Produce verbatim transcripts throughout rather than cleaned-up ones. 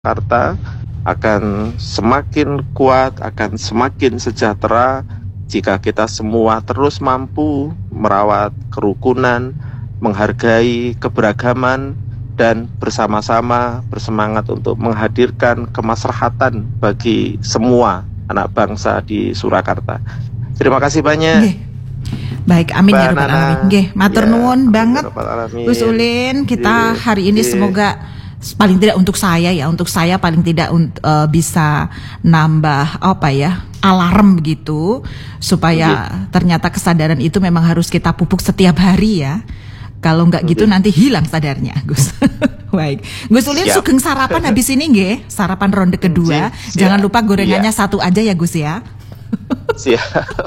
Jakarta akan semakin kuat, akan semakin sejahtera jika kita semua terus mampu merawat kerukunan, menghargai keberagaman, dan bersama-sama bersemangat untuk menghadirkan kemaslahatan bagi semua anak bangsa di Surakarta. Terima kasih banyak. Nggih. Baik, amin ya rabbal alamin. Nggih, matur nuwun banget Gus Ulin. Kita hari ini semoga paling tidak untuk saya ya, untuk saya paling tidak uh, bisa nambah apa ya, alarm begitu, supaya ternyata kesadaran itu memang harus kita pupuk setiap hari ya. Kalau nggak gitu nanti hilang sadarnya, Gus. Baik, Gus Ulin sugeng sarapan habis ini nggih, sarapan ronde kedua. Siap. Jangan lupa gorengannya ya. Satu aja ya Gus ya. Siap.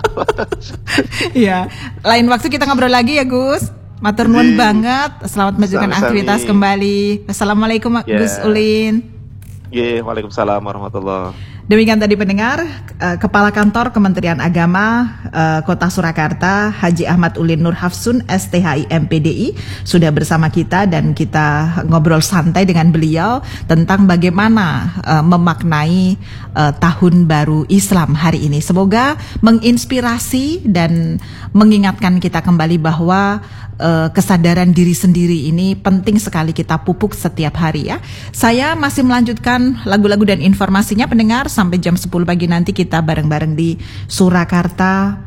Ya, lain waktu kita ngobrol lagi ya Gus. Matur nuwun banget. Selamat melanjutkan aktivitas kembali. Assalamualaikum yeah. Gus Ulin. Yeah, waalaikumsalam warahmatullahi. Demikian tadi pendengar, uh, Kepala Kantor Kementerian Agama uh, Kota Surakarta, Haji Ahmad Ulin Nur Hafsun, S T H I M P D I, sudah bersama kita dan kita ngobrol santai dengan beliau tentang bagaimana uh, memaknai uh, Tahun Baru Islam hari ini. Semoga menginspirasi dan mengingatkan kita kembali bahwa Uh, kesadaran diri sendiri ini penting sekali kita pupuk setiap hari ya. Saya masih melanjutkan lagu-lagu dan informasinya pendengar sampai jam sepuluh pagi nanti kita bareng-bareng di Surakarta.